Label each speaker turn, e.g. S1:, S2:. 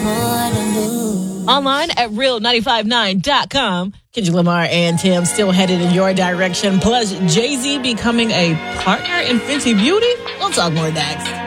S1: Online at real959.com. Kendrick Lamar and Tim still headed in your direction. Plus, Jay-Z becoming a partner in Fenty Beauty. We'll talk more next.